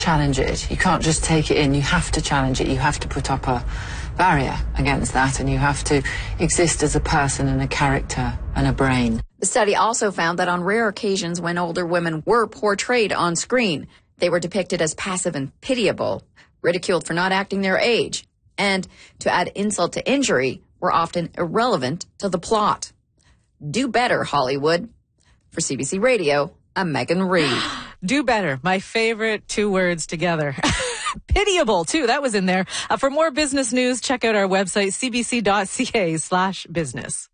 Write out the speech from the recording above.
challenge it. You can't just take it in. You have to challenge it. You have to put up a barrier against that, and you have to exist as a person and a character and a brain. The study also found that on rare occasions when older women were portrayed on screen, they were depicted as passive and pitiable, ridiculed for not acting their age, and, to add insult to injury, were often irrelevant to the plot. Do better, Hollywood. For CBC Radio, I'm Megan Reid. Do better. My favorite two words together. Pitiable, too. That was in there. For more business news, check out our website, cbc.ca/business.